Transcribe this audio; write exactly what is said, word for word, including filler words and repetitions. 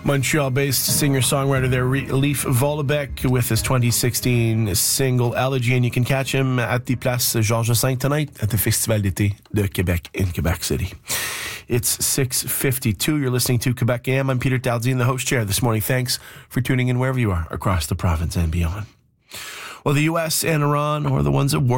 Montreal-based singer-songwriter there, Leif Vollebeck, with his twenty sixteen single Elegy, and you can catch him at the Place Georges V tonight at the Festival d'été de Québec in Quebec City. It's six fifty-two. You're listening to Quebec A M. I'm Peter Taldine, the host chair this morning. Thanks for tuning in wherever you are across the province and beyond. Well, the U S and Iran are the ones that work